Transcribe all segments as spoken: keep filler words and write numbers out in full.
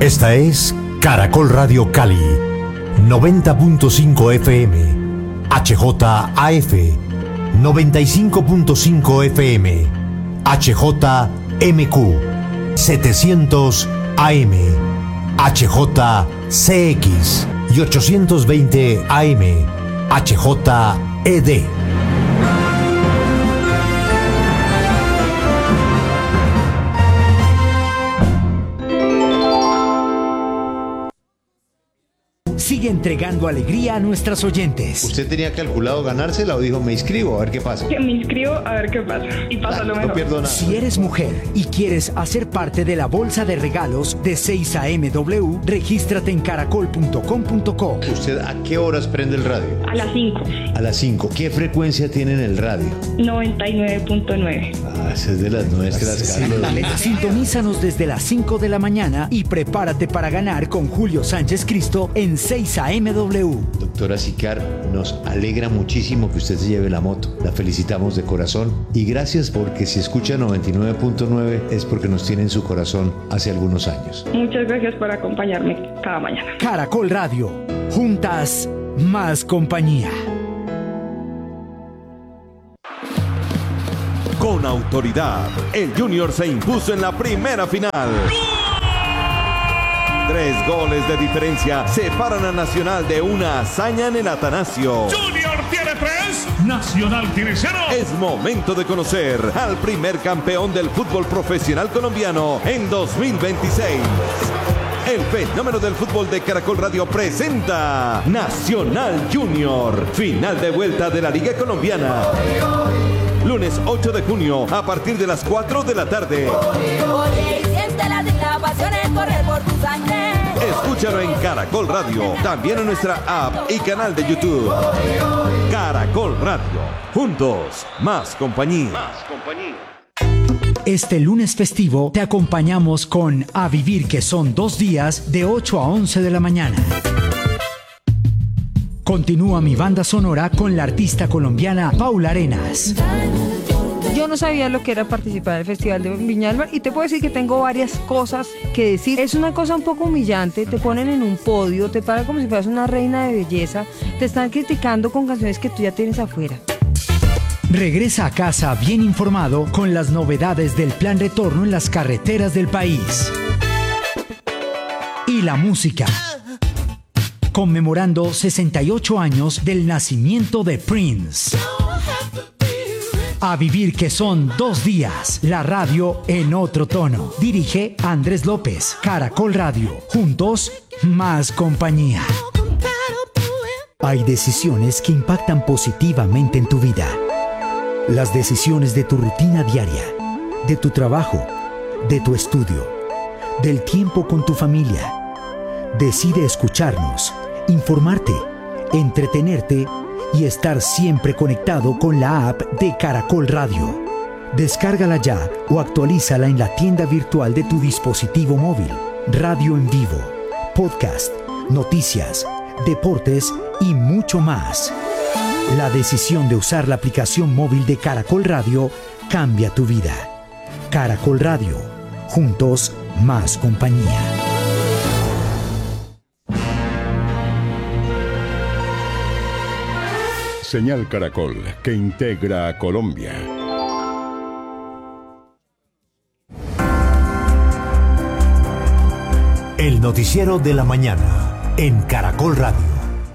Esta es Caracol Radio Cali, noventa punto cinco F M, H J A F, noventa y cinco punto cinco F M, H J M Q, setecientos A M, H J C X y ochocientos veinte A M, H J E D. Sigue entregando alegría a nuestras oyentes. ¿Usted tenía calculado ganársela o dijo me inscribo a ver qué pasa? Que me inscribo a ver qué pasa y pasa lo mejor. No pierdo nada. Si eres mujer y quieres hacer parte de la bolsa de regalos de seis A M W, regístrate en caracol punto com punto co. ¿Usted a qué horas prende el radio? A las cinco. A las cinco. ¿Qué frecuencia tiene en el radio? noventa y nueve punto nueve. Ah, esa es de las nuestras, Carlos. Sintonízanos desde las cinco de la mañana y prepárate para ganar con Julio Sánchez Cristo en seis A M W. Doctora Sicar, nos alegra muchísimo que usted se lleve la moto. La felicitamos de corazón y gracias porque si escucha noventa y nueve punto nueve es porque nos tiene en su corazón hace algunos años. Muchas gracias por acompañarme cada mañana. Caracol Radio, juntas, más compañía. Con autoridad, el Junior se impuso en la primera final. Tres goles de diferencia separan a Nacional de una hazaña en el Atanasio. Junior tiene tres, Nacional tiene cero. Es momento de conocer al primer campeón del fútbol profesional colombiano en dos mil veintiséis. El fenómeno del fútbol de Caracol Radio presenta Nacional Junior, final de vuelta de la Liga Colombiana. Lunes ocho de junio a partir de las cuatro de la tarde. Escúchalo en Caracol Radio, también en nuestra app y canal de YouTube. Caracol Radio, juntos, más compañía. Más compañía. Este lunes festivo te acompañamos con A Vivir, que son dos días de ocho a once de la mañana. Continúa mi banda sonora con la artista colombiana Paula Arenas. Yo no sabía lo que era participar en el Festival de Viña del Mar y te puedo decir que tengo varias cosas que decir. Es una cosa un poco humillante, te ponen en un podio, te paran como si fueras una reina de belleza, te están criticando con canciones que tú ya tienes afuera. Regresa a casa bien informado con las novedades del plan retorno en las carreteras del país. Y la música. Conmemorando sesenta y ocho años del nacimiento de Prince. A Vivir, que son dos días. La radio en otro tono. Dirige Andrés López. Caracol Radio. Juntos, más compañía. Hay decisiones que impactan positivamente en tu vida. Las decisiones de tu rutina diaria, de tu trabajo, de tu estudio, del tiempo con tu familia. Decide escucharnos, informarte, entretenerte y estar siempre conectado con la app de Caracol Radio. Descárgala ya o actualízala en la tienda virtual de tu dispositivo móvil. Radio en vivo, podcast, noticias, deportes y mucho más. La decisión de usar la aplicación móvil de Caracol Radio cambia tu vida. Caracol Radio, juntos, más compañía. Señal Caracol, que integra a Colombia. El noticiero de la mañana en Caracol Radio.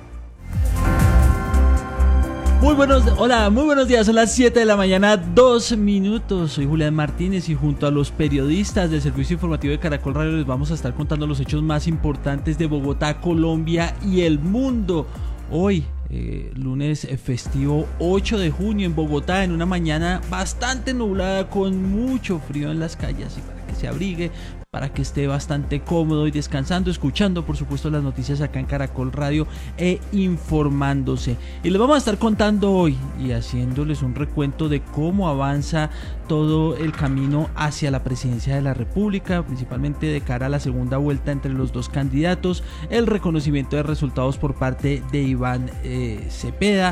Muy buenos, hola, muy buenos días, son las siete de la mañana, dos minutos. Soy Julián Martínez y junto a los periodistas del Servicio Informativo de Caracol Radio les vamos a estar contando los hechos más importantes de Bogotá, Colombia y el mundo. Hoy, eh, lunes festivo ocho de junio en Bogotá, en una mañana bastante nublada con mucho frío en las calles, y para que se abrigue, para que esté bastante cómodo y descansando, escuchando por supuesto las noticias acá en Caracol Radio e informándose. Y les vamos a estar contando hoy y haciéndoles un recuento de cómo avanza todo el camino hacia la presidencia de la República, principalmente de cara a la segunda vuelta entre los dos candidatos, el reconocimiento de resultados por parte de Iván eh, Cepeda.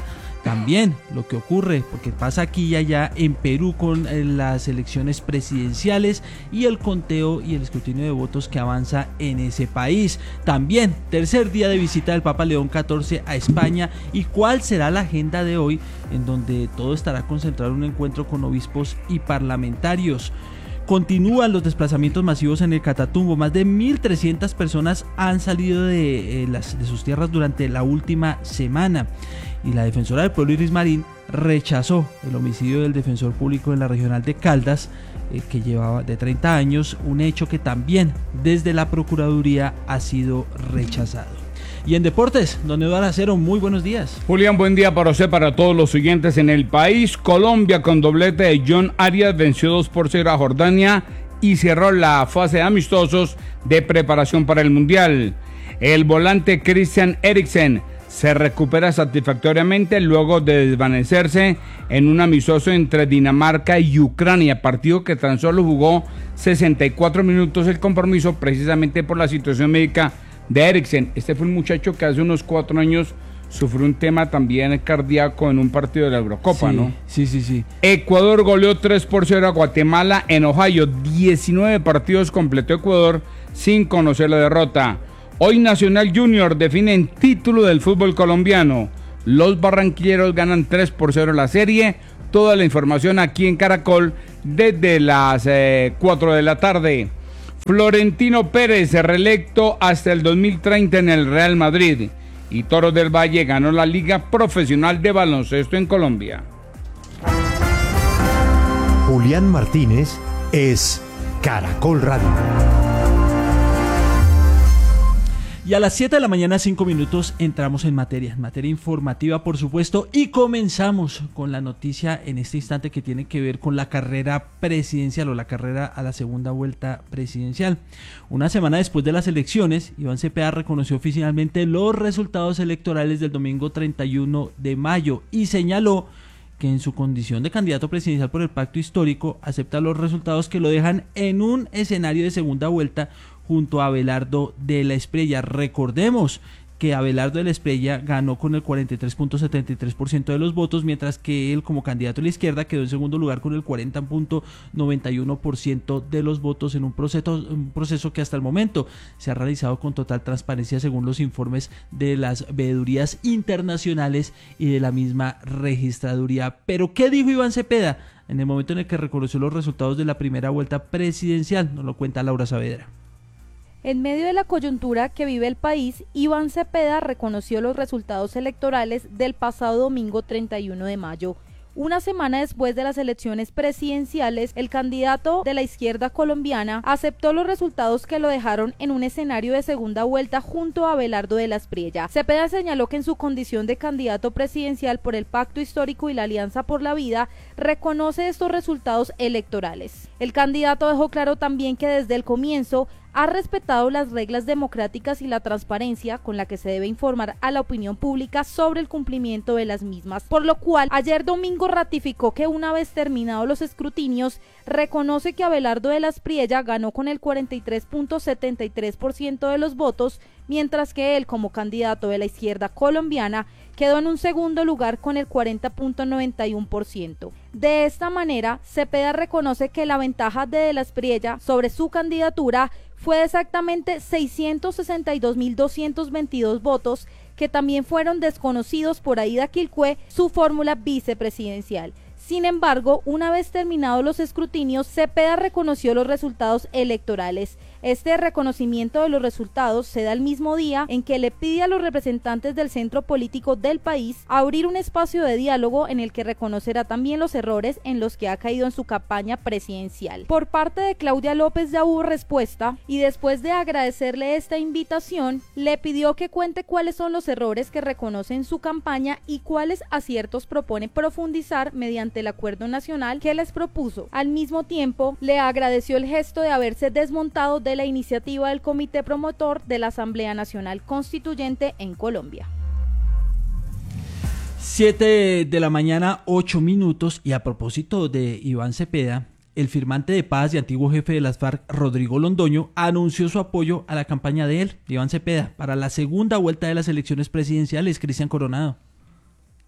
También lo que ocurre, porque pasa aquí y allá en Perú con eh, las elecciones presidenciales y el conteo y el escrutinio de votos que avanza en ese país. También tercer día de visita del Papa León catorce a España, y cuál será la agenda de hoy, en donde todo estará concentrado en un encuentro con obispos y parlamentarios. Continúan los desplazamientos masivos en el Catatumbo. Más de mil trescientas personas han salido de, eh, las, de sus tierras durante la última semana. Y la defensora del pueblo, Iris Marín, rechazó el homicidio del defensor público en la regional de Caldas, eh, que llevaba de treinta años, un hecho que también desde la Procuraduría ha sido rechazado. Y en deportes, don Eduardo Acero, muy buenos días. Julián, buen día para usted, para todos los siguientes en el país. Colombia, con doblete de John Arias, venció dos por cero a Jordania y cerró la fase de amistosos de preparación para el Mundial. El volante Christian Eriksen se recupera satisfactoriamente luego de desvanecerse en un amistoso entre Dinamarca y Ucrania, partido que tan solo jugó sesenta y cuatro minutos el compromiso, precisamente por la situación médica de Eriksen. Este fue un muchacho que hace unos cuatro años sufrió un tema también cardíaco en un partido de la Eurocopa, sí, ¿no? Sí, sí, sí. Ecuador goleó tres por cero a Guatemala en Ohio. diecinueve partidos completó Ecuador sin conocer la derrota. Hoy Nacional Junior define en título del fútbol colombiano. Los barranquilleros ganan tres por cero la serie. Toda la información aquí en Caracol desde las eh, cuatro de la tarde. Florentino Pérez, reelecto hasta el dos mil treinta en el Real Madrid. Y Toros del Valle ganó la Liga Profesional de Baloncesto en Colombia. Julián Martínez es Caracol Radio. Y a las siete de la mañana, cinco minutos, entramos en materia, en materia informativa, por supuesto, y comenzamos con la noticia en este instante que tiene que ver con la carrera presidencial o la carrera a la segunda vuelta presidencial. Una semana después de las elecciones, Iván Cepeda reconoció oficialmente los resultados electorales del domingo treinta y uno de mayo y señaló que en su condición de candidato presidencial por el pacto histórico acepta los resultados que lo dejan en un escenario de segunda vuelta junto a Abelardo de la Espriella. Recordemos que Abelardo de la Espriella ganó con el cuarenta y tres punto setenta y tres por ciento de los votos, mientras que él, como candidato de la izquierda, quedó en segundo lugar con el cuarenta punto noventa y uno por ciento de los votos en un proceso, un proceso que hasta el momento se ha realizado con total transparencia según los informes de las veedurías internacionales y de la misma registraduría. Pero ¿qué dijo Iván Cepeda en el momento en el que reconoció los resultados de la primera vuelta presidencial? Nos lo cuenta Laura Saavedra. En medio de la coyuntura que vive el país, Iván Cepeda reconoció los resultados electorales del pasado domingo treinta y uno de mayo. Una semana después de las elecciones presidenciales, el candidato de la izquierda colombiana aceptó los resultados que lo dejaron en un escenario de segunda vuelta junto a Abelardo de la Espriella. Cepeda señaló que en su condición de candidato presidencial por el Pacto Histórico y la Alianza por la Vida, reconoce estos resultados electorales. El candidato dejó claro también que desde el comienzo ha respetado las reglas democráticas y la transparencia con la que se debe informar a la opinión pública sobre el cumplimiento de las mismas, por lo cual ayer domingo ratificó que una vez terminados los escrutinios, reconoce que Abelardo de la Espriella ganó con el cuarenta y tres punto setenta y tres por ciento de los votos, mientras que él, como candidato de la izquierda colombiana, quedó en un segundo lugar con el cuarenta punto noventa y uno por ciento. De esta manera, Cepeda reconoce que la ventaja de De la Espriella sobre su candidatura fue de exactamente seiscientos sesenta y dos mil doscientos veintidós votos, que también fueron desconocidos por Aida Quilcue, su fórmula vicepresidencial. Sin embargo, una vez terminados los escrutinios, Cepeda reconoció los resultados electorales. Este reconocimiento de los resultados se da el mismo día en que le pide a los representantes del centro político del país abrir un espacio de diálogo en el que reconocerá también los errores en los que ha caído en su campaña presidencial. Por parte de Claudia López ya hubo respuesta y después de agradecerle esta invitación, le pidió que cuente cuáles son los errores que reconoce en su campaña y cuáles aciertos propone profundizar mediante el acuerdo nacional que les propuso. Al mismo tiempo, le agradeció el gesto de haberse desmontado de la iniciativa del Comité Promotor de la Asamblea Nacional Constituyente en Colombia. siete de la mañana, ocho minutos, y a propósito de Iván Cepeda, el firmante de paz y antiguo jefe de las FARC, Rodrigo Londoño, anunció su apoyo a la campaña de él, Iván Cepeda, para la segunda vuelta de las elecciones presidenciales. Cristian Coronado.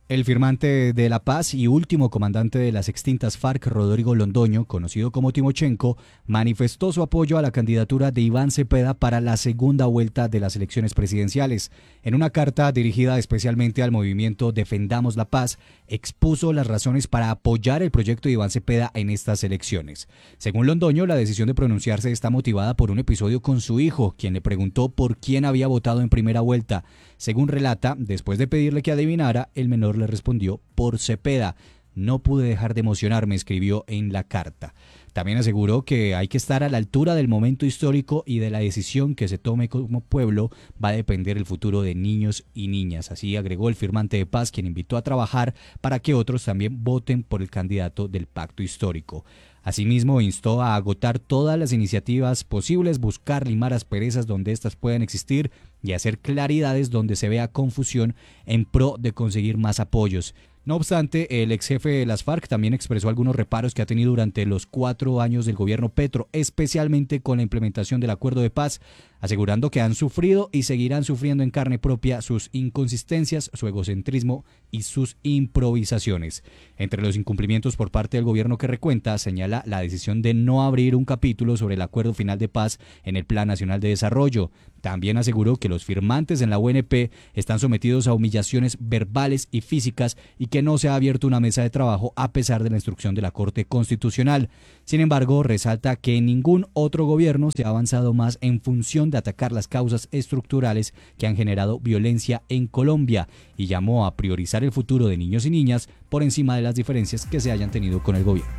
El firmante de la paz y último comandante de las extintas FARC, Rodrigo Londoño, conocido como Timochenko, manifestó su apoyo a la candidatura de Iván Cepeda para la segunda vuelta de las elecciones presidenciales. En una carta dirigida especialmente al movimiento Defendamos la Paz, expuso las razones para apoyar el proyecto de Iván Cepeda en estas elecciones. Según Londoño, la decisión de pronunciarse está motivada por un episodio con su hijo, quien le preguntó por quién había votado en primera vuelta. Según relata, después de pedirle que adivinara, el menor le respondió por Cepeda. No pude dejar de emocionarme, escribió en la carta. También aseguró que hay que estar a la altura del momento histórico y de la decisión que se tome como pueblo va a depender el futuro de niños y niñas. Así agregó el firmante de paz, quien invitó a trabajar para que otros también voten por el candidato del pacto histórico. Asimismo, instó a agotar todas las iniciativas posibles, buscar limar asperezas donde éstas puedan existir y hacer claridades donde se vea confusión en pro de conseguir más apoyos. No obstante, el ex jefe de las FARC también expresó algunos reparos que ha tenido durante los cuatro años del gobierno Petro, especialmente con la implementación del acuerdo de paz, asegurando que han sufrido y seguirán sufriendo en carne propia sus inconsistencias, su egocentrismo y sus improvisaciones. Entre los incumplimientos por parte del gobierno que recuenta, señala la decisión de no abrir un capítulo sobre el acuerdo final de paz en el Plan Nacional de Desarrollo. También aseguró que los firmantes en la U N P están sometidos a humillaciones verbales y físicas y que no se ha abierto una mesa de trabajo a pesar de la instrucción de la Corte Constitucional. Sin embargo, resalta que en ningún otro gobierno se ha avanzado más en función de atacar las causas estructurales que han generado violencia en Colombia y llamó a priorizar el futuro de niños y niñas por encima de las diferencias que se hayan tenido con el gobierno.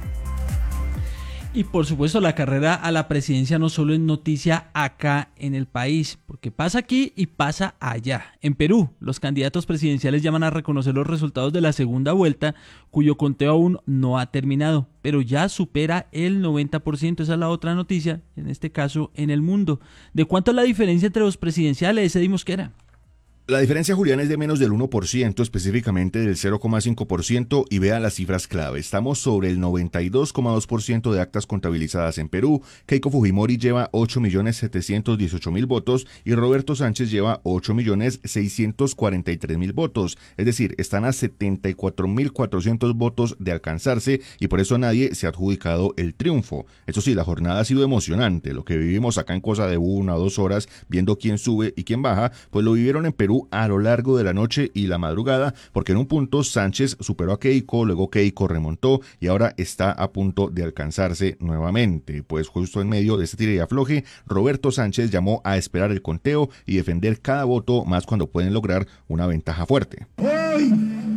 Y por supuesto la carrera a la presidencia no solo es noticia acá en el país, porque pasa aquí y pasa allá. En Perú, los candidatos presidenciales llaman a reconocer los resultados de la segunda vuelta, cuyo conteo aún no ha terminado, pero ya supera el noventa por ciento. Esa es la otra noticia, en este caso en el mundo. ¿De cuánto es la diferencia entre los presidenciales, Eddie Mosquera? La diferencia, Julián, es de menos del uno por ciento, específicamente del cero coma cinco por ciento, y vea las cifras clave. Estamos sobre el noventa y dos coma dos por ciento de actas contabilizadas en Perú. Keiko Fujimori lleva ocho millones setecientos dieciocho mil votos y Roberto Sánchez lleva ocho millones seiscientos cuarenta y tres mil votos. Es decir, están a setenta y cuatro mil cuatrocientos votos de alcanzarse y por eso nadie se ha adjudicado el triunfo. Eso sí, la jornada ha sido emocionante. Lo que vivimos acá en cosa de una o dos horas viendo quién sube y quién baja, pues lo vivieron en Perú a lo largo de la noche y la madrugada, porque en un punto Sánchez superó a Keiko, luego Keiko remontó y ahora está a punto de alcanzarse nuevamente. Pues justo en medio de este tire y afloje, Roberto Sánchez llamó a esperar el conteo y defender cada voto, más cuando pueden lograr una ventaja fuerte. Hoy,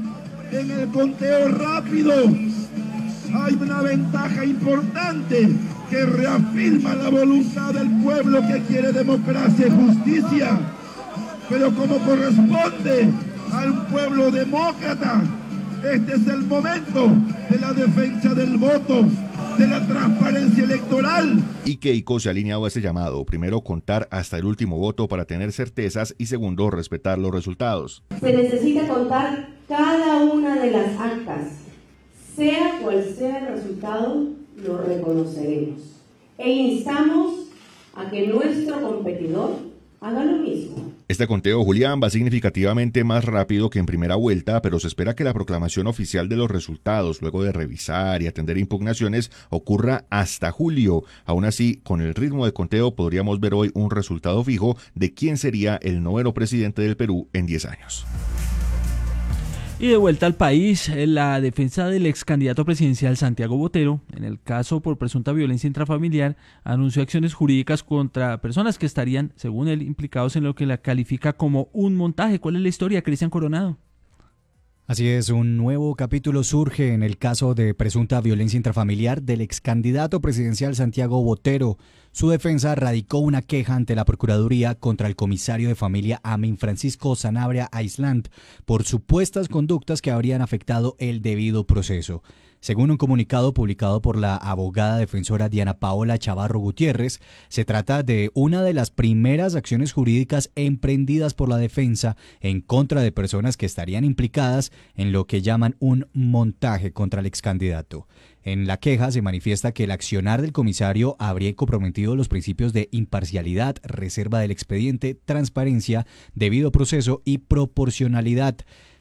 en el conteo rápido, hay una ventaja importante que reafirma la voluntad del pueblo que quiere democracia y justicia. Pero como corresponde a un pueblo demócrata, este es el momento de la defensa del voto, de la transparencia electoral. Y Keiko se ha alineado a ese llamado. Primero, contar hasta el último voto para tener certezas y segundo, respetar los resultados. Se necesita contar cada una de las actas. Sea cual sea el resultado, lo reconoceremos. E instamos a que nuestro competidor haga lo mismo. Este conteo, Julián, va significativamente más rápido que en primera vuelta, pero se espera que la proclamación oficial de los resultados, luego de revisar y atender impugnaciones, ocurra hasta julio. Aún así, con el ritmo de conteo podríamos ver hoy un resultado fijo de quién sería el noveno presidente del Perú en diez años. Y de vuelta al país, la defensa del ex candidato presidencial Santiago Botero, en el caso por presunta violencia intrafamiliar, anunció acciones jurídicas contra personas que estarían, según él, implicados en lo que la califica como un montaje. ¿Cuál es la historia, Cristian Coronado? Así es, un nuevo capítulo surge en el caso de presunta violencia intrafamiliar del ex candidato presidencial Santiago Botero. Su defensa radicó una queja ante la Procuraduría contra el comisario de familia Amin Francisco Sanabria Aislant por supuestas conductas que habrían afectado el debido proceso. Según un comunicado publicado por la abogada defensora Diana Paola Chavarro Gutiérrez, se trata de una de las primeras acciones jurídicas emprendidas por la defensa en contra de personas que estarían implicadas en lo que llaman un montaje contra el excandidato. En la queja se manifiesta que el accionar del comisario habría comprometido los principios de imparcialidad, reserva del expediente, transparencia, debido proceso y proporcionalidad.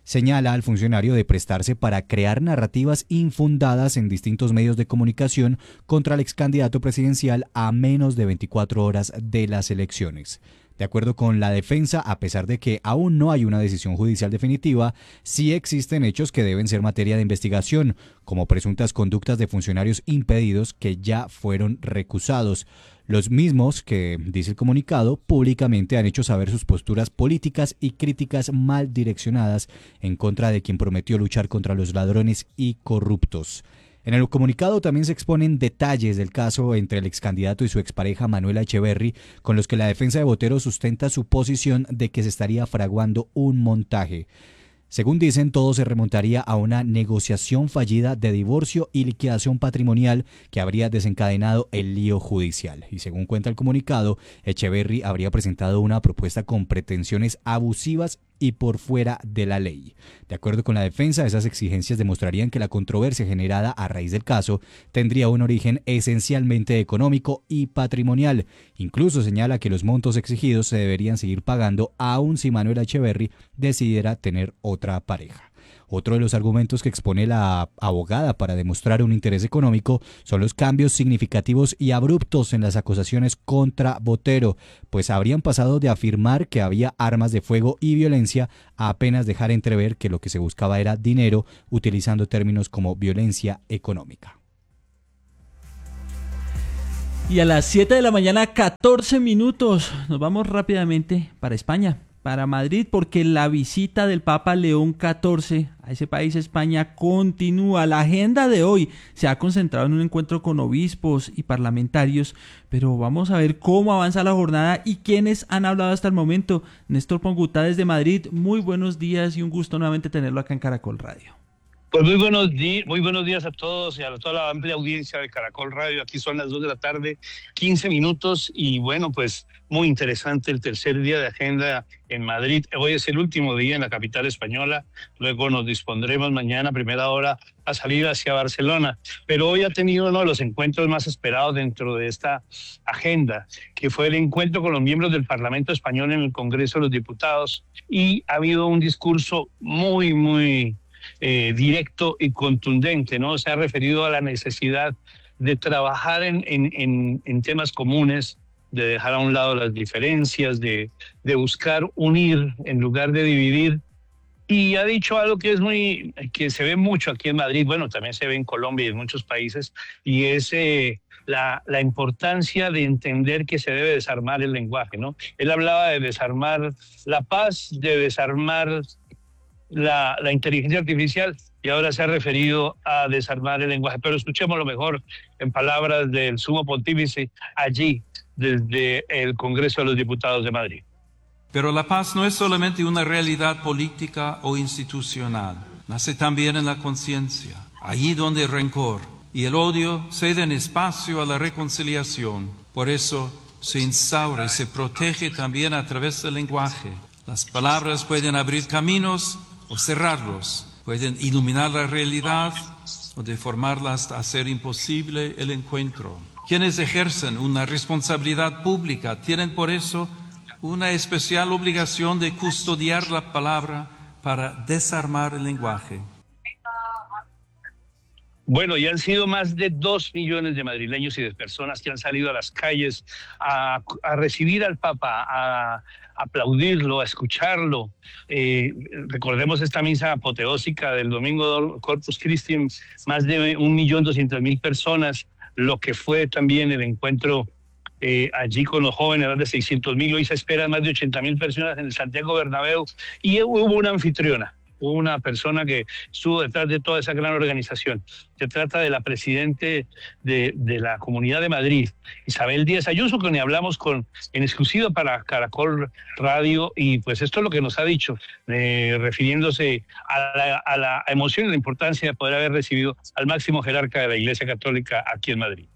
señala al funcionario de prestarse para crear narrativas infundadas en distintos medios de comunicación contra el ex candidato presidencial a menos de veinticuatro horas de las elecciones. De acuerdo con la defensa, a pesar de que aún no hay una decisión judicial definitiva, sí existen hechos que deben ser materia de investigación, como presuntas conductas de funcionarios impedidos que ya fueron recusados. Los mismos que, dice el comunicado, públicamente han hecho saber sus posturas políticas y críticas mal direccionadas en contra de quien prometió luchar contra los ladrones y corruptos. En el comunicado también se exponen detalles del caso entre el excandidato y su expareja Manuela Echeverry, con los que la defensa de Botero sustenta su posición de que se estaría fraguando un montaje. Según dicen, todo se remontaría a una negociación fallida de divorcio y liquidación patrimonial que habría desencadenado el lío judicial. Y según cuenta el comunicado, Echeverry habría presentado una propuesta con pretensiones abusivas y por fuera de la ley. De acuerdo con la defensa, esas exigencias demostrarían que la controversia generada a raíz del caso tendría un origen esencialmente económico y patrimonial. Incluso señala que los montos exigidos se deberían seguir pagando aun si Manuela Echeverry decidiera tener otra pareja. Otro de los argumentos que expone la abogada para demostrar un interés económico son los cambios significativos y abruptos en las acusaciones contra Botero, pues habrían pasado de afirmar que había armas de fuego y violencia a apenas dejar entrever que lo que se buscaba era dinero, utilizando términos como violencia económica. Y a las siete de la mañana, catorce minutos, nos vamos rápidamente para España, para Madrid, porque la visita del Papa León catorce a ese país, España, continúa. La agenda de hoy se ha concentrado en un encuentro con obispos y parlamentarios, pero vamos a ver cómo avanza la jornada y quiénes han hablado hasta el momento. Néstor Pongutá desde Madrid, muy buenos días y un gusto nuevamente tenerlo acá en Caracol Radio. Pues muy buenos, di- muy buenos días a todos y a toda la amplia audiencia de Caracol Radio. Aquí son las dos de la tarde, quince minutos, y bueno, pues muy interesante el tercer día de agenda en Madrid. Hoy es el último día en la capital española, luego nos dispondremos mañana a primera hora a salir hacia Barcelona. Pero hoy ha tenido uno de los encuentros más esperados dentro de esta agenda, que fue el encuentro con los miembros del Parlamento Español en el Congreso de los Diputados, y ha habido un discurso muy, muy Eh, directo y contundente, ¿no? Se ha referido a la necesidad de trabajar en, en, en, en temas comunes, de dejar a un lado las diferencias, de, de buscar unir en lugar de dividir. Y ha dicho algo que es muy, que se ve mucho aquí en Madrid, bueno, también se ve en Colombia y en muchos países, y es eh, la, la importancia de entender que se debe desarmar el lenguaje, ¿no? Él hablaba de desarmar la paz, de desarmar La, la inteligencia artificial, y ahora se ha referido a desarmar el lenguaje. Pero escuchemos lo mejor en palabras del sumo pontífice allí, desde el Congreso de los Diputados de Madrid. Pero la paz no es solamente una realidad política o institucional, nace también en la conciencia, allí donde el rencor y el odio ceden espacio a la reconciliación. Por eso se instaura y se protege también a través del lenguaje. Las palabras pueden abrir caminos o cerrarlos, pueden iluminar la realidad o deformarla hasta hacer imposible el encuentro. Quienes ejercen una responsabilidad pública tienen por eso una especial obligación de custodiar la palabra para desarmar el lenguaje. Bueno, ya han sido más de dos millones de madrileños y de personas que han salido a las calles a, a recibir al Papa, a aplaudirlo, a escucharlo. Eh, recordemos esta misa apoteósica del domingo Corpus Christi, más de un millón doscientas mil personas, lo que fue también el encuentro eh, allí con los jóvenes, más de seiscientos mil. Hoy se esperan más de ochenta mil personas en el Santiago Bernabéu, y hubo una anfitriona. Hubo una persona que estuvo detrás de toda esa gran organización. Se trata de la presidente de, de la Comunidad de Madrid, Isabel Díaz Ayuso, con quien hablamos con, en exclusiva para Caracol Radio, y pues esto es lo que nos ha dicho, eh, refiriéndose a la, a la emoción y la importancia de poder haber recibido al máximo jerarca de la Iglesia Católica aquí en Madrid.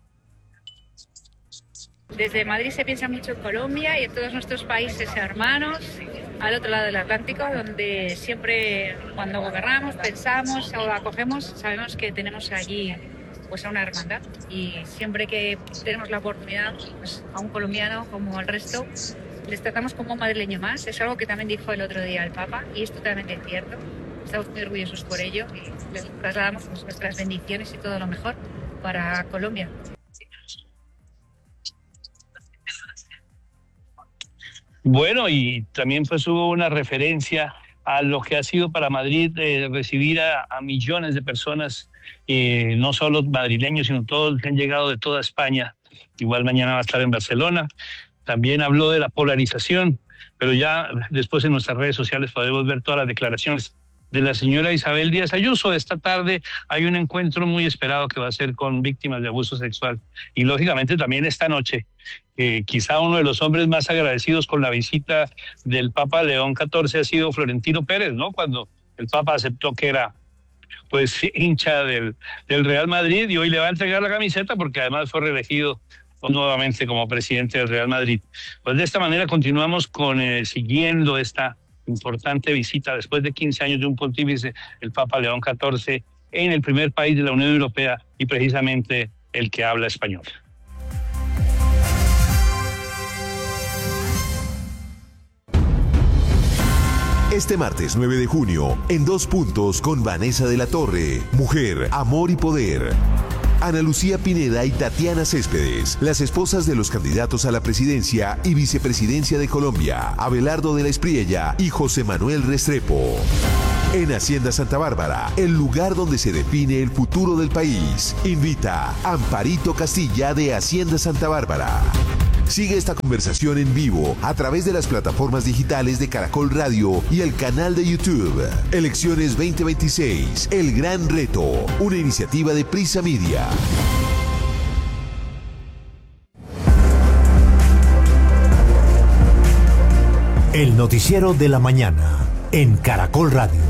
Desde Madrid se piensa mucho en Colombia y en todos nuestros países hermanos al otro lado del Atlántico, donde siempre cuando gobernamos, pensamos o acogemos, sabemos que tenemos allí pues una hermandad, y siempre que tenemos la oportunidad, pues, a un colombiano como al resto les tratamos como un madrileño más. Es algo que también dijo el otro día el Papa, y es totalmente cierto. estamos muy orgullosos por ello y les trasladamos pues, nuestras bendiciones y todo lo mejor para Colombia. Bueno, y también pues hubo una referencia a lo que ha sido para Madrid eh, recibir a, a millones de personas, eh, no solo madrileños, sino todos los que han llegado de toda España. Igual mañana va a estar en Barcelona. También habló de la polarización, pero ya después en nuestras redes sociales podemos ver todas las declaraciones de la señora Isabel Díaz Ayuso. Esta tarde hay un encuentro muy esperado que va a ser con víctimas de abuso sexual. Y lógicamente también esta noche, eh, quizá uno de los hombres más agradecidos con la visita del Papa León catorce ha sido Florentino Pérez, ¿no? Cuando el Papa aceptó que era pues hincha del, del Real Madrid y hoy le va a entregar la camiseta porque además fue reelegido nuevamente como presidente del Real Madrid. Pues de esta manera continuamos con eh, siguiendo esta importante visita después de quince años de un pontífice, el Papa León catorce, en el primer país de la Unión Europea y precisamente el que habla español. Este martes nueve de junio, en Dos Puntos con Vanessa de la Torre, Mujer, Amor y Poder. Ana Lucía Pineda y Tatiana Céspedes, las esposas de los candidatos a la presidencia y vicepresidencia de Colombia, Abelardo de la Espriella y José Manuel Restrepo. En Hacienda Santa Bárbara, el lugar donde se define el futuro del país. Invita Amparito Castilla de Hacienda Santa Bárbara. Sigue esta conversación en vivo a través de las plataformas digitales de Caracol Radio y el canal de YouTube. Elecciones veinte veintiséis, El Gran Reto, una iniciativa de Prisa Media. El noticiero de la mañana en Caracol Radio.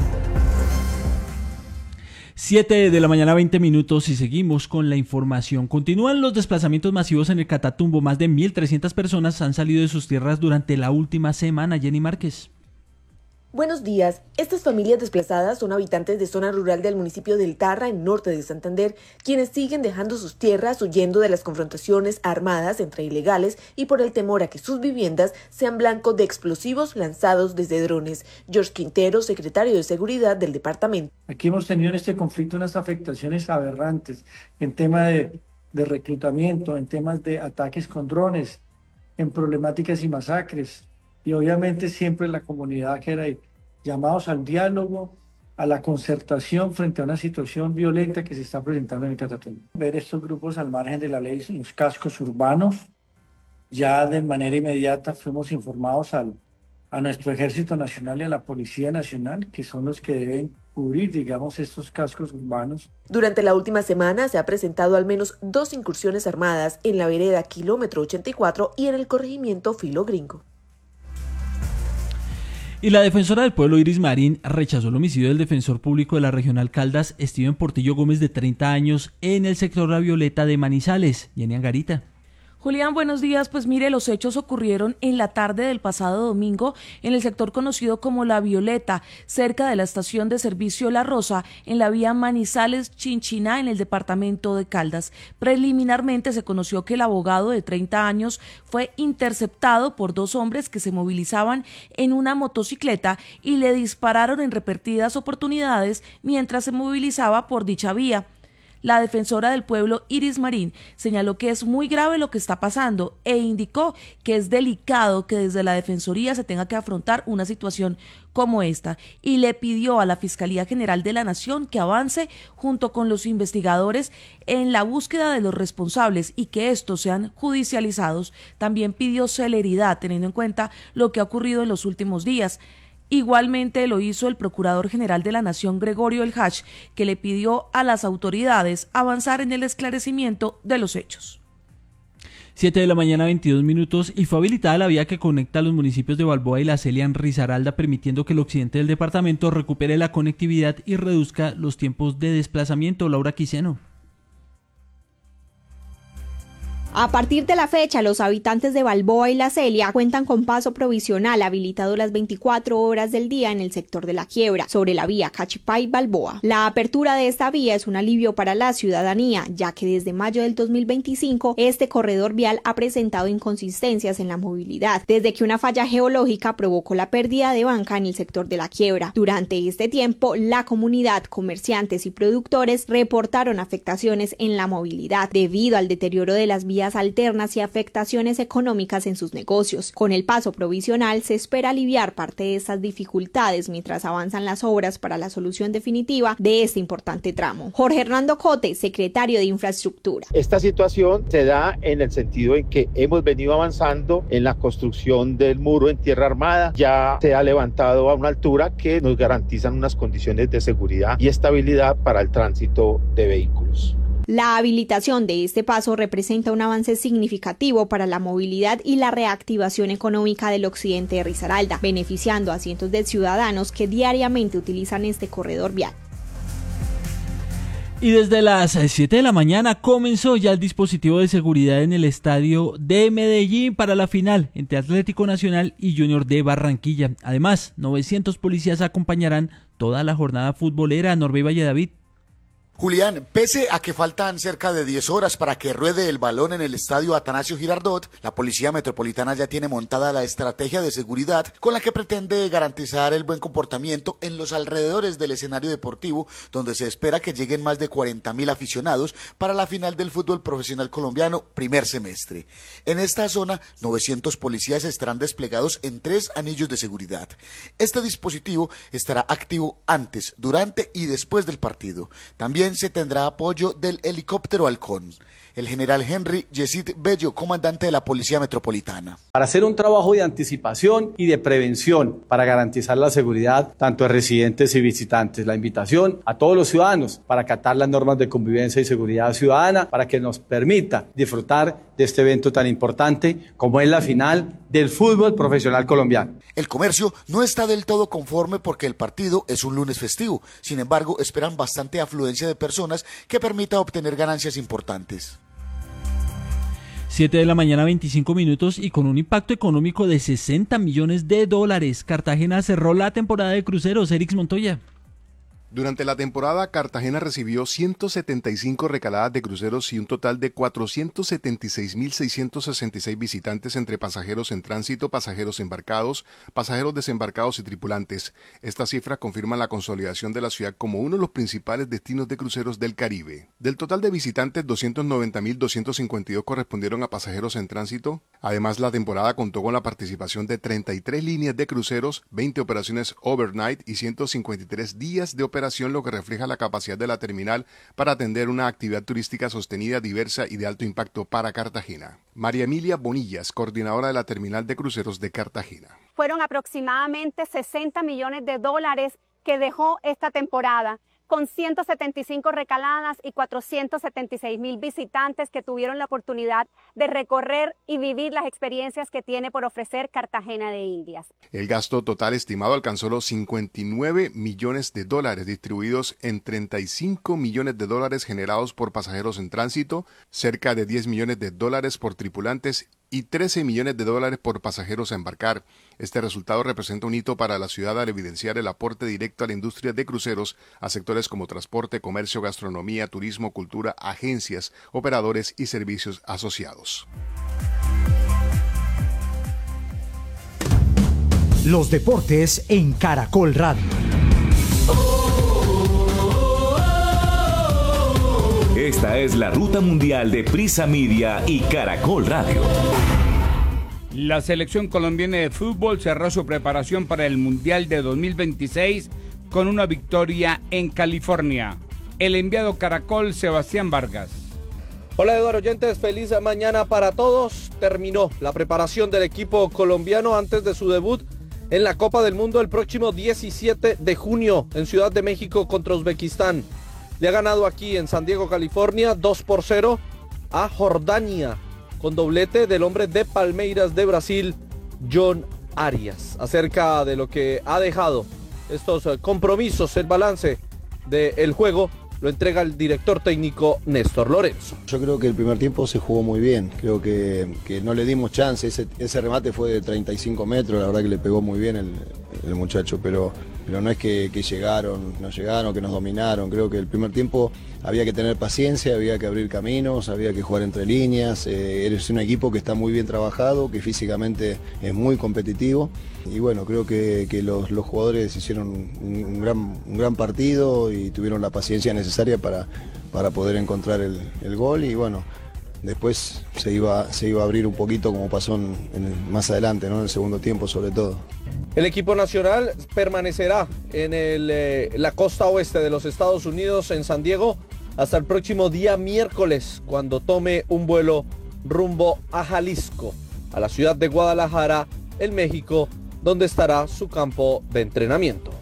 siete de la mañana, veinte minutos y seguimos con la información. Continúan los desplazamientos masivos en el Catatumbo. Más de mil trescientas personas han salido de sus tierras durante la última semana. Jenny Márquez. Buenos días. Estas familias desplazadas son habitantes de zona rural del municipio del Tarra, en norte de Santander, quienes siguen dejando sus tierras huyendo de las confrontaciones armadas entre ilegales y por el temor a que sus viviendas sean blanco de explosivos lanzados desde drones. George Quintero, secretario de Seguridad del departamento. Aquí hemos tenido en este conflicto unas afectaciones aberrantes en tema de, de reclutamiento, en temas de ataques con drones, en problemáticas y masacres. Y obviamente siempre la comunidad que era ahí, llamados al diálogo, a la concertación frente a una situación violenta que se está presentando en el Catatumbo. Ver estos grupos al margen de la ley, los cascos urbanos, ya de manera inmediata fuimos informados al, a nuestro Ejército Nacional y a la Policía Nacional, que son los que deben cubrir, digamos, estos cascos urbanos. Durante la última semana se ha presentado al menos dos incursiones armadas en la vereda Kilómetro ochenta y cuatro y en el corregimiento Filo Gringo. Y la defensora del pueblo Iris Marín rechazó el homicidio del defensor público de la Regional Caldas, Steven Portillo Gómez, de treinta años, en el sector La Violeta de Manizales. Jenny Angarita. Julián, buenos días. Pues mire, los hechos ocurrieron en la tarde del pasado domingo en el sector conocido como La Violeta, cerca de la estación de servicio La Rosa, en la vía Manizales-Chinchiná, en el departamento de Caldas. Preliminarmente se conoció que el abogado de treinta años fue interceptado por dos hombres que se movilizaban en una motocicleta y le dispararon en repetidas oportunidades mientras se movilizaba por dicha vía. La defensora del pueblo, Iris Marín, señaló que es muy grave lo que está pasando e indicó que es delicado que desde la Defensoría se tenga que afrontar una situación como esta y le pidió a la Fiscalía General de la Nación que avance junto con los investigadores en la búsqueda de los responsables y que estos sean judicializados. También pidió celeridad teniendo en cuenta lo que ha ocurrido en los últimos días. Igualmente lo hizo el Procurador General de la Nación, Gregorio El Hach, que le pidió a las autoridades avanzar en el esclarecimiento de los hechos. siete de la mañana, veintidós minutos, y fue habilitada la vía que conecta a los municipios de Balboa y La Celia en Risaralda, permitiendo que el occidente del departamento recupere la conectividad y reduzca los tiempos de desplazamiento. Laura Quiseno. A partir de la fecha, los habitantes de Balboa y La Celia cuentan con paso provisional habilitado las veinticuatro horas del día en el sector de La Quiebra, sobre la vía Cachipay-Balboa. La apertura de esta vía es un alivio para la ciudadanía, ya que desde mayo del dos mil veinticinco este corredor vial ha presentado inconsistencias en la movilidad, desde que una falla geológica provocó la pérdida de banca en el sector de La Quiebra. Durante este tiempo, la comunidad, comerciantes y productores reportaron afectaciones en la movilidad debido al deterioro de las vías alternas y afectaciones económicas en sus negocios. Con el paso provisional se espera aliviar parte de estas dificultades mientras avanzan las obras para la solución definitiva de este importante tramo. Jorge Hernando Cote, secretario de Infraestructura. Esta situación se da en el sentido en que hemos venido avanzando en la construcción del muro en tierra armada. Ya se ha levantado a una altura que nos garantizan unas condiciones de seguridad y estabilidad para el tránsito de vehículos. La habilitación de este paso representa un avance significativo para la movilidad y la reactivación económica del occidente de Risaralda, beneficiando a cientos de ciudadanos que diariamente utilizan este corredor vial. Y desde las siete de la mañana comenzó ya el dispositivo de seguridad en el estadio de Medellín para la final entre Atlético Nacional y Junior de Barranquilla. Además, novecientos policías acompañarán toda la jornada futbolera. Norbey Valledavid. Julián, pese a que faltan cerca de diez horas para que ruede el balón en el estadio Atanasio Girardot, la Policía Metropolitana ya tiene montada la estrategia de seguridad con la que pretende garantizar el buen comportamiento en los alrededores del escenario deportivo, donde se espera que lleguen más de cuarenta mil aficionados para la final del fútbol profesional colombiano primer semestre. En esta zona, novecientos policías estarán desplegados en tres anillos de seguridad. Este dispositivo estará activo antes, durante y después del partido. También se tendrá apoyo del helicóptero Halcón. El general Henry Yesid Bello, comandante de la Policía Metropolitana. Para hacer un trabajo de anticipación y de prevención para garantizar la seguridad tanto de residentes y visitantes. La invitación a todos los ciudadanos para acatar las normas de convivencia y seguridad ciudadana para que nos permita disfrutar de este evento tan importante como es la final del fútbol profesional colombiano. El comercio no está del todo conforme porque el partido es un lunes festivo. Sin embargo, esperan bastante afluencia de personas que permita obtener ganancias importantes. siete de la mañana, veinticinco minutos, y con un impacto económico de sesenta millones de dólares, Cartagena cerró la temporada de cruceros. Erix Montoya. Durante la temporada, Cartagena recibió ciento setenta y cinco recaladas de cruceros y un total de cuatrocientos setenta y seis mil seiscientos sesenta y seis visitantes entre pasajeros en tránsito, pasajeros embarcados, pasajeros desembarcados y tripulantes. Esta cifra confirma la consolidación de la ciudad como uno de los principales destinos de cruceros del Caribe. Del total de visitantes, doscientos noventa mil doscientos cincuenta y dos correspondieron a pasajeros en tránsito. Además, la temporada contó con la participación de treinta y tres líneas de cruceros, veinte operaciones overnight y ciento cincuenta y tres días de operación, lo que refleja la capacidad de la terminal para atender una actividad turística sostenida, diversa y de alto impacto para Cartagena. María Emilia Bonillas, coordinadora de la terminal de cruceros de Cartagena. Fueron aproximadamente sesenta millones de dólares que dejó esta temporada, con ciento setenta y cinco recaladas y cuatrocientos setenta y seis mil visitantes que tuvieron la oportunidad de recorrer y vivir las experiencias que tiene por ofrecer Cartagena de Indias. El gasto total estimado alcanzó los cincuenta y nueve millones de dólares, distribuidos en treinta y cinco millones de dólares generados por pasajeros en tránsito, cerca de diez millones de dólares por tripulantes y trece millones de dólares por pasajeros a embarcar. Este resultado representa un hito para la ciudad al evidenciar el aporte directo a la industria de cruceros, a sectores como transporte, comercio, gastronomía, turismo, cultura, agencias, operadores y servicios asociados. Los deportes en Caracol Radio. Esta es la ruta mundial de Prisa Media y Caracol Radio. La selección colombiana de fútbol cerró su preparación para el Mundial de dos mil veintiséis con una victoria en California. El enviado Caracol, Sebastián Vargas. Hola Eduardo oyentes, feliz mañana para todos. Terminó la preparación del equipo colombiano antes de su debut en la Copa del Mundo el próximo diecisiete de junio en Ciudad de México contra Uzbekistán. Le ha ganado aquí en San Diego, California, dos por cero a Jordania, con doblete del hombre de Palmeiras de Brasil, John Arias. Acerca de lo que ha dejado estos compromisos, el balance del juego, lo entrega el director técnico Néstor Lorenzo. Yo creo que el primer tiempo se jugó muy bien, creo que, que no le dimos chance, ese, ese remate fue de treinta y cinco metros, la verdad que le pegó muy bien el, el muchacho, pero, pero no es que, que llegaron, no llegaron, que nos dominaron, creo que el primer tiempo había que tener paciencia, había que abrir caminos, había que jugar entre líneas, eh, eres un equipo que está muy bien trabajado, que físicamente es muy competitivo y bueno, creo que, que los, los jugadores hicieron un, un, gran, un gran partido y tuvieron la paciencia necesaria para, para poder encontrar el, el gol y bueno, después se iba, se iba a abrir un poquito como pasó en, en el, más adelante, ¿no? En el segundo tiempo sobre todo. El equipo nacional permanecerá en el, eh, la costa oeste de los Estados Unidos, en San Diego, hasta el próximo día miércoles, cuando tome un vuelo rumbo a Jalisco, a la ciudad de Guadalajara, en México, donde estará su campo de entrenamiento.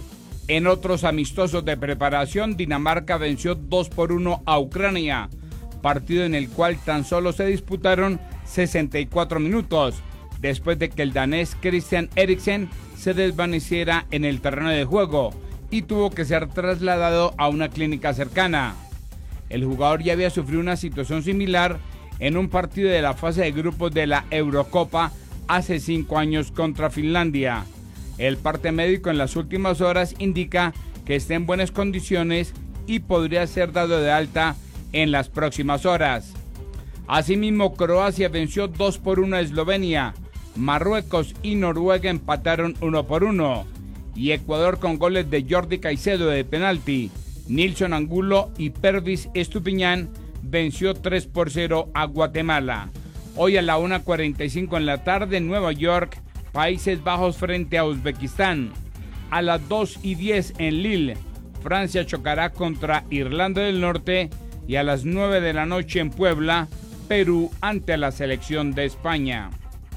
En otros amistosos de preparación, Dinamarca venció dos por uno a Ucrania, partido en el cual tan solo se disputaron sesenta y cuatro minutos, después de que el danés Christian Eriksen se desvaneciera en el terreno de juego y tuvo que ser trasladado a una clínica cercana. El jugador ya había sufrido una situación similar en un partido de la fase de grupos de la Eurocopa hace cinco años contra Finlandia. El parte médico en las últimas horas indica que está en buenas condiciones y podría ser dado de alta en las próximas horas. Asimismo, Croacia venció dos por uno a Eslovenia, Marruecos y Noruega empataron uno por uno, y Ecuador con goles de Jordi Caicedo de penalti, Nilson Angulo y Pervis Estupiñán venció tres por cero a Guatemala. Hoy a la una cuarenta y cinco en la tarde en Nueva York, Países Bajos frente a Uzbekistán. A las dos y diez en Lille, Francia chocará contra Irlanda del Norte y a las nueve de la noche en Puebla, Perú ante la selección de España.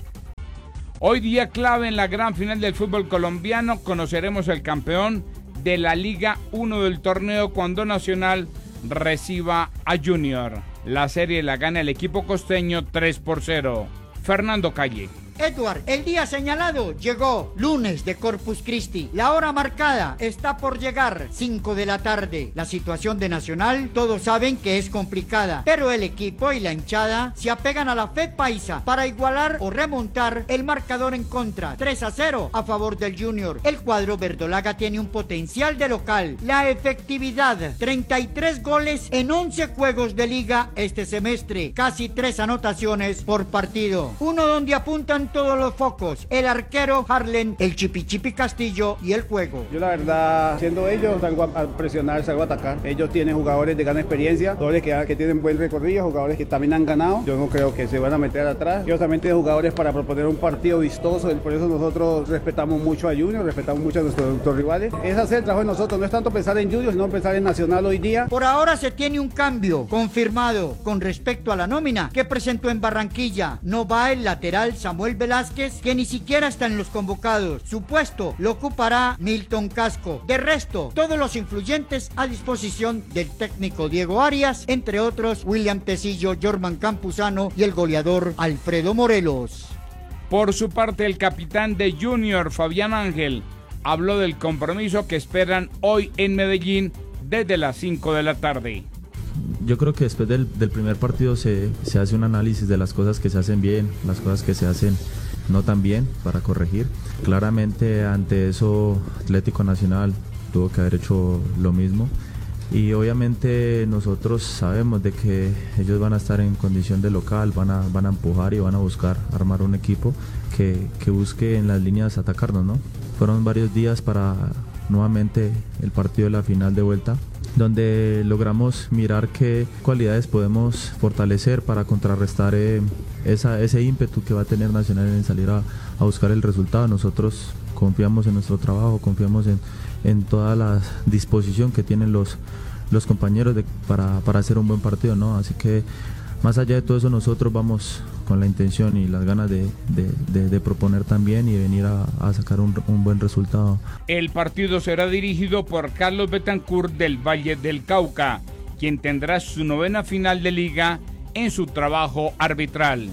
Hoy día clave en la gran final del fútbol colombiano, conoceremos el campeón de la Liga uno del torneo cuando Nacional reciba a Junior. La serie la gana el equipo costeño tres por cero. Fernando Calle. Edward, el día señalado llegó, lunes de Corpus Christi. La hora marcada está por llegar, cinco de la tarde. La situación de Nacional, todos saben que es complicada, pero el equipo y la hinchada se apegan a la fe paisa para igualar o remontar el marcador en contra, tres a cero a favor del Junior. El cuadro verdolaga tiene un potencial de local. La efectividad, treinta y tres goles en once juegos de liga este semestre, casi tres anotaciones por partido. Uno donde apuntan todos los focos, el arquero Harlen, el Chipi Chipi Castillo y el juego. Yo la verdad, siendo ellos, salgo a presionar, salgo a atacar. Ellos tienen jugadores de gran experiencia, jugadores que, que tienen buen recorrido, jugadores que también han ganado. Yo no creo que se van a meter atrás. Ellos también tienen jugadores para proponer un partido vistoso, por eso nosotros respetamos mucho a Junior, respetamos mucho a nuestros, nuestros rivales. Es hacer el trabajo de nosotros, no es tanto pensar en Junior, sino pensar en Nacional hoy día. Por ahora se tiene un cambio confirmado con respecto a la nómina que presentó en Barranquilla. No va el lateral Samuel Velázquez, que ni siquiera está en los convocados. Su puesto lo ocupará Milton Casco. De resto, todos los influyentes a disposición del técnico Diego Arias, entre otros William Tecillo, Jorman Campuzano y el goleador Alfredo Morelos. Por su parte, el capitán de Junior, Fabián Ángel, habló del compromiso que esperan hoy en Medellín desde las cinco de la tarde. Yo creo que después del, del primer partido se, se hace un análisis de las cosas que se hacen bien, las cosas que se hacen no tan bien para corregir. Claramente ante eso Atlético Nacional tuvo que haber hecho lo mismo y obviamente nosotros sabemos de que ellos van a estar en condición de local, van a, van a empujar y van a buscar armar un equipo que, que busque en las líneas atacarnos, ¿no? Fueron varios días para nuevamente el partido de la final de vuelta, donde logramos mirar qué cualidades podemos fortalecer para contrarrestar eh, esa, ese ímpetu que va a tener Nacional en salir a, a buscar el resultado. Nosotros confiamos en nuestro trabajo, confiamos en, en toda la disposición que tienen los, los compañeros de, para, para hacer un buen partido, ¿no? Así que más allá de todo eso, nosotros vamos con la intención y las ganas de, de, de, de proponer también y de venir a, a sacar un, un buen resultado. El partido será dirigido por Carlos Betancourt del Valle del Cauca, quien tendrá su novena final de liga en su trabajo arbitral.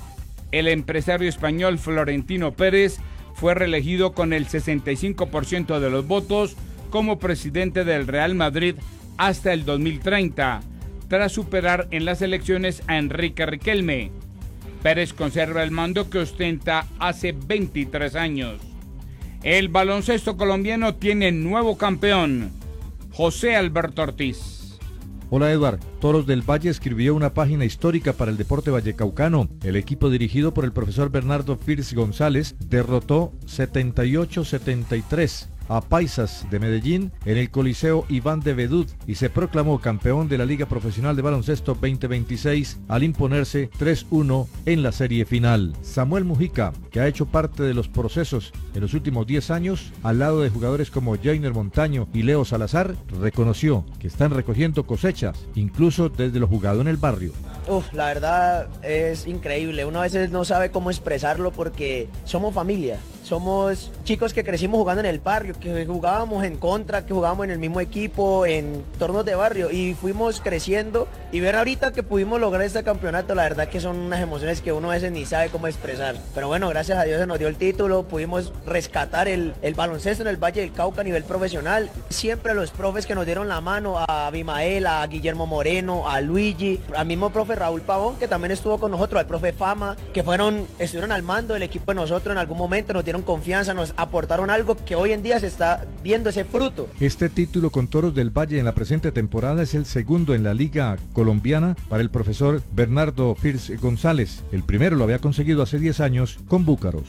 El empresario español Florentino Pérez fue reelegido con el sesenta y cinco por ciento de los votos como presidente del Real Madrid hasta el dos mil treinta, tras superar en las elecciones a Enrique Riquelme. Pérez conserva el mando que ostenta hace veintitrés años. El baloncesto colombiano tiene nuevo campeón, José Alberto Ortiz. Hola Edward, Toros del Valle escribió una página histórica para el deporte vallecaucano. El equipo dirigido por el profesor Bernardo Firs González derrotó setenta y ocho a setenta y tres a Paisas de Medellín en el Coliseo Iván de Bedut y se proclamó campeón de la Liga Profesional de Baloncesto veinte veintiséis al imponerse tres uno en la serie final. Samuel Mujica, que ha hecho parte de los procesos en los últimos diez años, al lado de jugadores como Jainer Montaño y Leo Salazar, reconoció que están recogiendo cosechas, incluso desde lo jugado en el barrio. Uf, la verdad es increíble. Uno a veces no sabe cómo expresarlo porque somos familia. Somos chicos que crecimos jugando en el barrio, que jugábamos en contra, que jugábamos en el mismo equipo, en torneos de barrio y fuimos creciendo y ver ahorita que pudimos lograr este campeonato, la verdad que son unas emociones que uno a veces ni sabe cómo expresar. Pero bueno, gracias a Dios se nos dio el título, pudimos rescatar el, el baloncesto en el Valle del Cauca a nivel profesional. Siempre los profes que nos dieron la mano, a Abimael, a Guillermo Moreno, a Luigi, al mismo profe Raúl Pavón, que también estuvo con nosotros, al profe Fama, que fueron, estuvieron al mando del equipo de nosotros en algún momento, nos dieron confianza, nos aportaron algo que hoy en día se está viendo ese fruto. Este título con Toros del Valle en la presente temporada es el segundo en la Liga Colombiana para el profesor Bernardo Firs González. El primero lo había conseguido hace diez años con Búcaros.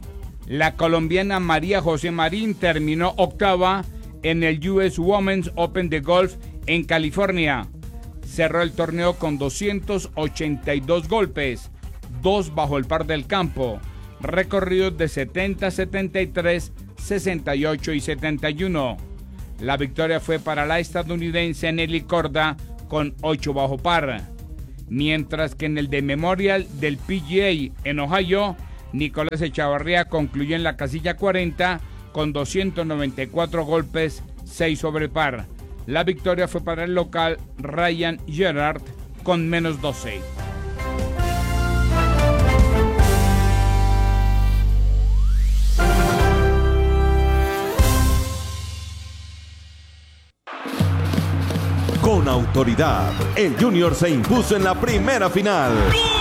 La colombiana María José Marín terminó octava en el U S Women's Open de golf en California. Cerró el torneo con doscientos ochenta y dos golpes, dos bajo el par del campo, recorridos de setenta, setenta y tres, sesenta y ocho y setenta y uno. La victoria fue para la estadounidense Nelly Corda con ocho bajo par, mientras que en el de Memorial del P G A en Ohio, Nicolás Echavarría concluyó en la casilla cuarenta con doscientos noventa y cuatro golpes, seis sobre par. La victoria fue para el local Ryan Gerard con menos doce. Con autoridad, el Junior se impuso en la primera final.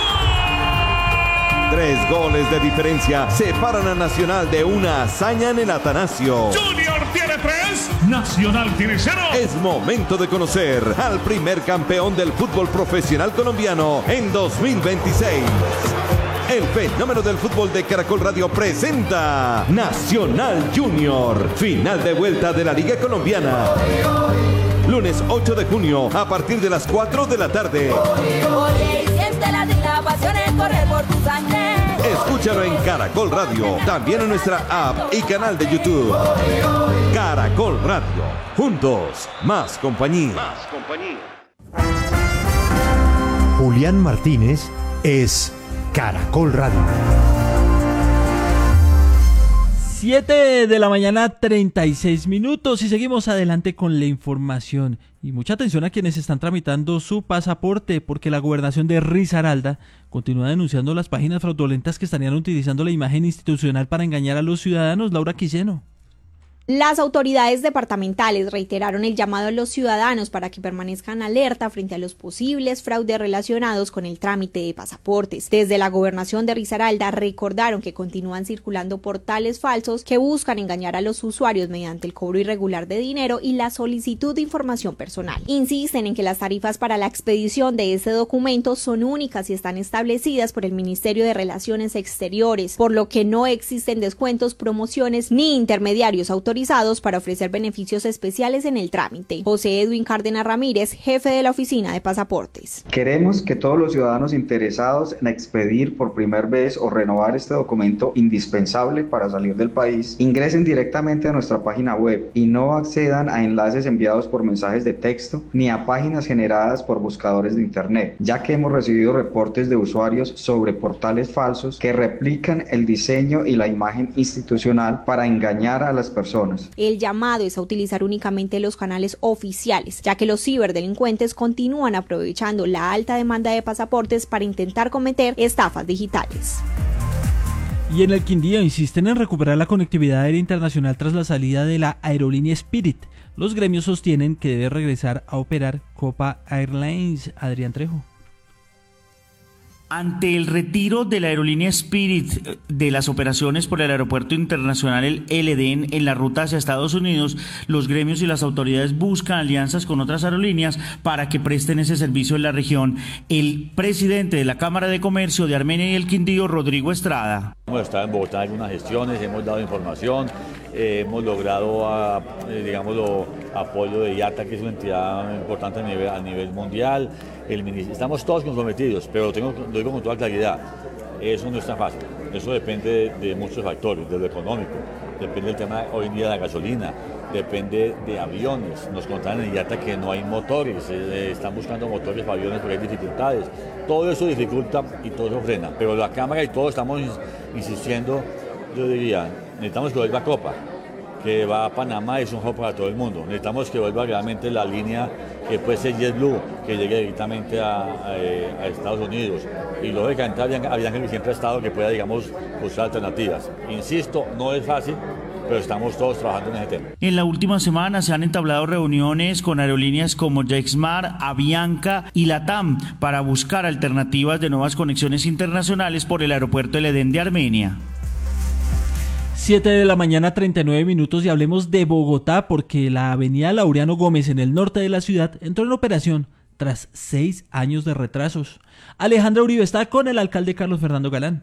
Tres goles de diferencia separan a Nacional de una hazaña en el Atanasio. Junior tiene tres, Nacional tiene cero. Es momento de conocer al primer campeón del fútbol profesional colombiano en dos mil veintiséis. El fenómeno del fútbol de Caracol Radio presenta Nacional Junior, final de vuelta de la Liga Colombiana. Lunes ocho de junio a partir de las cuatro de la tarde. Escúchalo en Caracol Radio, también en nuestra app y canal de YouTube. Caracol Radio, juntos, más compañía. Más compañía. Julián Martínez es Caracol Radio. siete de la mañana, treinta y seis minutos, y seguimos adelante con la información. Y mucha atención a quienes están tramitando su pasaporte, porque la gobernación de Risaralda continúa denunciando las páginas fraudulentas que estarían utilizando la imagen institucional para engañar a los ciudadanos. Laura Quilleno. Las autoridades departamentales reiteraron el llamado a los ciudadanos para que permanezcan alerta frente a los posibles fraudes relacionados con el trámite de pasaportes. Desde la gobernación de Risaralda recordaron que continúan circulando portales falsos que buscan engañar a los usuarios mediante el cobro irregular de dinero y la solicitud de información personal. Insisten en que las tarifas para la expedición de ese documento son únicas y están establecidas por el Ministerio de Relaciones Exteriores, por lo que no existen descuentos, promociones ni intermediarios autorizados para ofrecer beneficios especiales en el trámite. José Edwin Cárdenas Ramírez, jefe de la Oficina de Pasaportes. Queremos que todos los ciudadanos interesados en expedir por primera vez o renovar este documento indispensable para salir del país, ingresen directamente a nuestra página web y no accedan a enlaces enviados por mensajes de texto ni a páginas generadas por buscadores de internet, ya que hemos recibido reportes de usuarios sobre portales falsos que replican el diseño y la imagen institucional para engañar a las personas. El llamado es a utilizar únicamente los canales oficiales, ya que los ciberdelincuentes continúan aprovechando la alta demanda de pasaportes para intentar cometer estafas digitales. Y en el Quindío insisten en recuperar la conectividad aérea internacional tras la salida de la aerolínea Spirit. Los gremios sostienen que debe regresar a operar Copa Airlines. Adrián Trejo. Ante el retiro de la aerolínea Spirit de las operaciones por el Aeropuerto Internacional El Edén en la ruta hacia Estados Unidos, los gremios y las autoridades buscan alianzas con otras aerolíneas para que presten ese servicio en la región. El presidente de la Cámara de Comercio de Armenia y el Quindío, Rodrigo Estrada. Hemos estado en Bogotá en algunas gestiones, hemos dado información, eh, hemos logrado, a, eh, digámoslo, apoyo de I A T A, que es una entidad importante a nivel, a nivel mundial. El estamos todos comprometidos, pero tengo, lo digo con toda claridad, eso no es tan fácil. Eso depende de, de muchos factores, de lo económico, depende del tema hoy en día de la gasolina, depende de aviones. Nos contaron en I A T A que no hay motores, eh, están buscando motores para aviones porque hay dificultades. Todo eso dificulta y todo eso frena, pero la Cámara y todos estamos insistiendo, yo diría, necesitamos que vuelva Copa, que va a Panamá, es un juego para todo el mundo. Necesitamos que vuelva realmente la línea que puede ser JetBlue, que llegue directamente a, a, a Estados Unidos. Y lógicamente Avianca, que siempre ha estado, que pueda, digamos, buscar alternativas. Insisto, no es fácil, pero estamos todos trabajando en ese tema. En la última semana se han entablado reuniones con aerolíneas como Jetsmar, Avianca y Latam para buscar alternativas de nuevas conexiones internacionales por el aeropuerto El Edén de Armenia. siete de la mañana, treinta y nueve minutos, y hablemos de Bogotá porque la avenida Laureano Gómez en el norte de la ciudad entró en operación tras seis años de retrasos. Alejandra Uribe está con el alcalde Carlos Fernando Galán.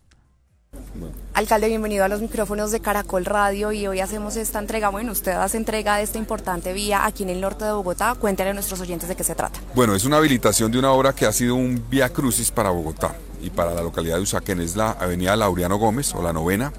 Alcalde, bienvenido a los micrófonos de Caracol Radio y hoy hacemos esta entrega. Bueno, usted hace entrega de esta importante vía aquí en el norte de Bogotá. Cuéntale a nuestros oyentes de qué se trata. Bueno, es una habilitación de una obra que ha sido un vía crucis para Bogotá y para la localidad de Usaquén. Es la avenida Laureano Gómez o la novena.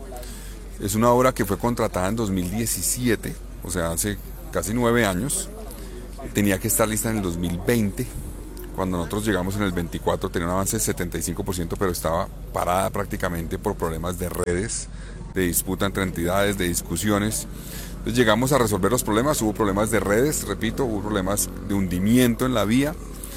Es una obra que fue contratada en dos mil diecisiete, o sea, hace casi nueve años. Tenía que estar lista en el dos mil veinte. Cuando nosotros llegamos en el veinticuatro tenía un avance del setenta y cinco por ciento, pero estaba parada prácticamente por problemas de redes, de disputa entre entidades, de discusiones. Entonces llegamos a resolver los problemas, hubo problemas de redes, repito, hubo problemas de hundimiento en la vía.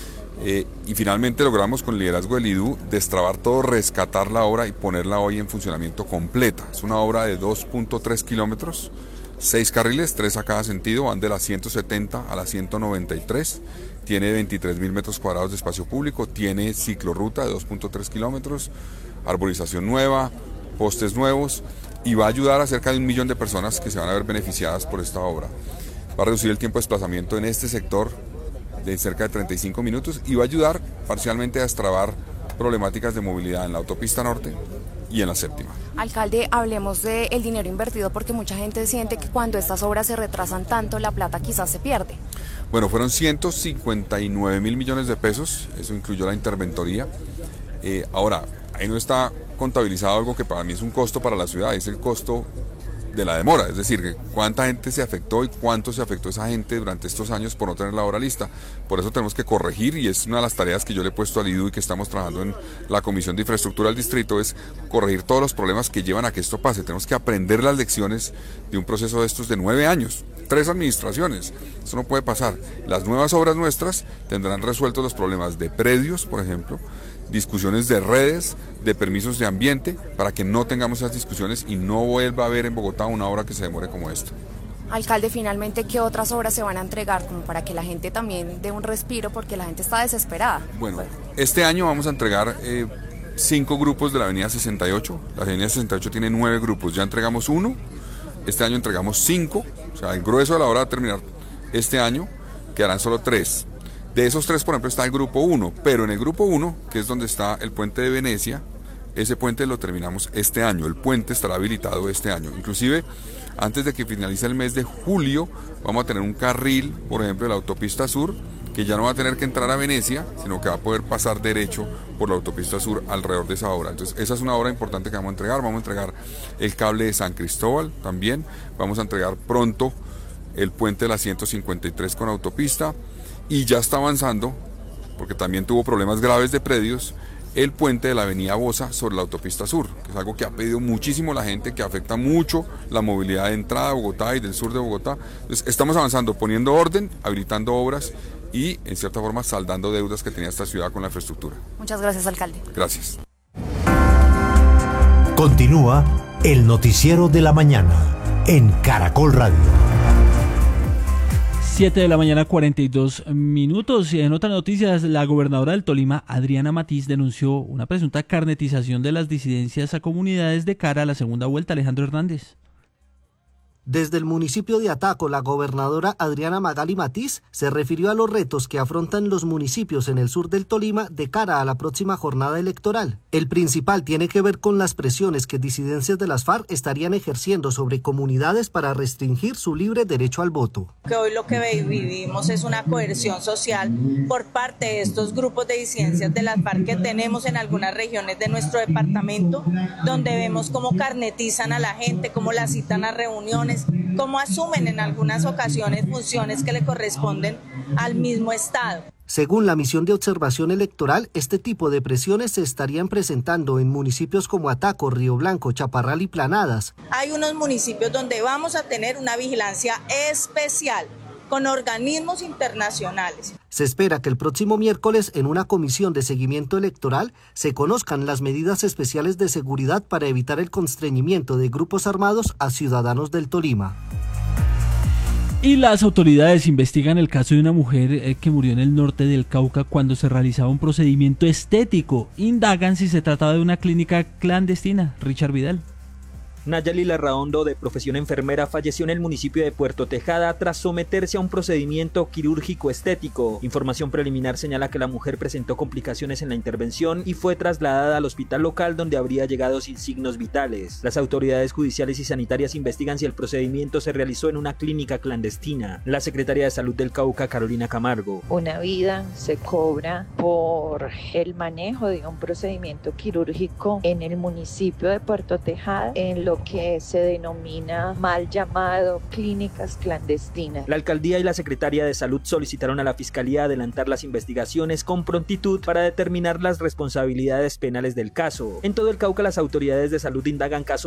Eh, y finalmente logramos con el liderazgo del I D U destrabar todo, rescatar la obra y ponerla hoy en funcionamiento completa. Es una obra de dos punto tres kilómetros, seis carriles, tres a cada sentido, van de la ciento setenta a la ciento noventa y tres, tiene veintitrés mil metros cuadrados de espacio público, tiene ciclorruta de dos punto tres kilómetros, arborización nueva, postes nuevos y va a ayudar a cerca de un millón de personas que se van a ver beneficiadas por esta obra. Va a reducir el tiempo de desplazamiento en este sector de cerca de treinta y cinco minutos y va a ayudar parcialmente a destrabar problemáticas de movilidad en la autopista norte y en la séptima. Alcalde, hablemos del dinero invertido porque mucha gente siente que cuando estas obras se retrasan tanto, la plata quizás se pierde. Bueno, fueron ciento cincuenta y nueve mil millones de pesos, eso incluyó la interventoría. Eh, ahora, ahí no está contabilizado algo que para mí es un costo para la ciudad, es el costo de la demora, es decir, cuánta gente se afectó y cuánto se afectó esa gente durante estos años por no tener la obra lista. Por eso tenemos que corregir y es una de las tareas que yo le he puesto al I D U y que estamos trabajando en la Comisión de Infraestructura del Distrito, es corregir todos los problemas que llevan a que esto pase. Tenemos que aprender las lecciones de un proceso de estos de nueve años, tres administraciones, eso no puede pasar. Las nuevas obras nuestras tendrán resueltos los problemas de predios, por ejemplo, discusiones de redes, de permisos de ambiente, para que no tengamos esas discusiones y no vuelva a haber en Bogotá una obra que se demore como esta. Alcalde, finalmente, ¿qué otras obras se van a entregar como para que la gente también dé un respiro porque la gente está desesperada? Bueno, este año vamos a entregar eh, cinco grupos de la avenida sesenta y ocho, la avenida sesenta y ocho tiene nueve grupos, ya entregamos uno, este año entregamos cinco, o sea, el grueso de la obra va a terminar este año, quedarán solo tres. De esos tres, por ejemplo, está el grupo uno, pero en el grupo uno, que es donde está el puente de Venecia, ese puente lo terminamos este año, el puente estará habilitado este año. Inclusive, antes de que finalice el mes de julio, vamos a tener un carril, por ejemplo, de la autopista sur, que ya no va a tener que entrar a Venecia, sino que va a poder pasar derecho por la autopista sur alrededor de esa obra. Entonces, esa es una obra importante que vamos a entregar. Vamos a entregar el cable de San Cristóbal también, vamos a entregar pronto el puente de la ciento cincuenta y tres con autopista, y ya está avanzando, porque también tuvo problemas graves de predios, el puente de la avenida Bosa sobre la autopista sur, que es algo que ha pedido muchísimo la gente, que afecta mucho la movilidad de entrada a Bogotá y del sur de Bogotá. Entonces estamos avanzando, poniendo orden, habilitando obras y en cierta forma saldando deudas que tenía esta ciudad con la infraestructura. Muchas gracias, alcalde. Gracias. Continúa el noticiero de la mañana en Caracol Radio. siete de la mañana, cuarenta y dos minutos. Y en otras noticias, la gobernadora del Tolima, Adriana Matiz, denunció una presunta carnetización de las disidencias a comunidades de cara a la segunda vuelta. Alejandro Hernández. Desde el municipio de Ataco, la gobernadora Adriana Magali Matiz se refirió a los retos que afrontan los municipios en el sur del Tolima de cara a la próxima jornada electoral. El principal tiene que ver con las presiones que disidencias de las FARC estarían ejerciendo sobre comunidades para restringir su libre derecho al voto. Que hoy lo que vivimos es una coerción social por parte de estos grupos de disidencias de las FARC que tenemos en algunas regiones de nuestro departamento, donde vemos cómo carnetizan a la gente, cómo la citan a reuniones, cómo asumen en algunas ocasiones funciones que le corresponden al mismo Estado. Según la misión de observación electoral, este tipo de presiones se estarían presentando en municipios como Ataco, Río Blanco, Chaparral y Planadas. Hay unos municipios donde vamos a tener una vigilancia especial con organismos internacionales. Se espera que el próximo miércoles, en una comisión de seguimiento electoral, se conozcan las medidas especiales de seguridad para evitar el constreñimiento de grupos armados a ciudadanos del Tolima. Y las autoridades investigan el caso de una mujer eh, que murió en el norte del Cauca cuando se realizaba un procedimiento estético. Indagan si se trataba de una clínica clandestina. Richard Vidal. Nayeli Larraondo, de profesión enfermera, falleció en el municipio de Puerto Tejada tras someterse a un procedimiento quirúrgico estético. Información preliminar señala que la mujer presentó complicaciones en la intervención y fue trasladada al hospital local, donde habría llegado sin signos vitales. Las autoridades judiciales y sanitarias investigan si el procedimiento se realizó en una clínica clandestina. La secretaria de Salud del Cauca, Carolina Camargo. Una vida se cobra por el manejo de un procedimiento quirúrgico en el municipio de Puerto Tejada, en lo que se denomina mal llamado clínicas clandestinas. La alcaldía y la secretaria de Salud solicitaron a la Fiscalía adelantar las investigaciones con prontitud para determinar las responsabilidades penales del caso. En todo el Cauca, las autoridades de salud indagan casos